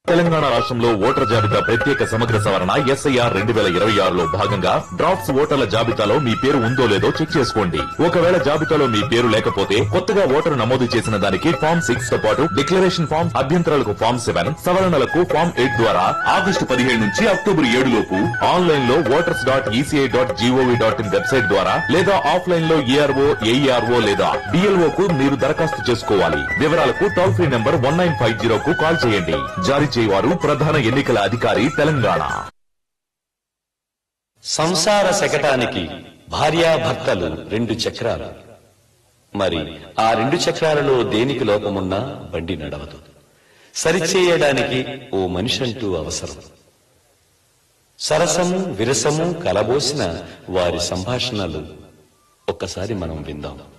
తెలంగాణ రాష్ట్రంలో ఓటర్ జాబితా ప్రత్యేక సమగ్ర సవరణ SIR 2026లో భాగంగా డ్రాఫ్ట్స్ ఓటర్ల జాబితాలో మీ పేరు ఉందో లేదో చెక్ చేసుకోండి. ఒకవేళ జాబితాలో మీ పేరు లేకపోతే కొత్తగా ఓటరు నమోదు చేసిన దానికి ఫామ్ 6 తో పాటు డిక్లరేషన్ ఫామ్, అభ్యంతరాలకు ఫామ్ 7, సవరణలకు ఫామ్ 8 ద్వారా ఆగస్టు 17 నుంచి అక్టోబర్ 7 లోపు ఆన్లైన్ లో voters.eci.gov.in వెబ్సైట్ ద్వారా లేదా ఆఫ్లైన్ లో ARO, AERO లేదా BLO కు మీరు దరఖాస్తు చేసుకోవాలి. వివరాలకు టోల్ ఫ్రీ నంబర్ 1950 కు కాల్ చేయండి. జారీ చేయవారు ప్రధాన ఎన్నికల అధికారి తెలంగాణ. సంసార శకటానికి భార్యాభర్తలు 2 చక్రాలు. మరి ఆ 2 చక్రాలలో దేనికి లోపమున్నా బండి నడవదు. సరిచేయడానికి ఓ మనిషంటూ అవసరం. సరసము విరసము కలబోసిన వారి సంభాషణలు ఒక్కసారి మనం విందాం.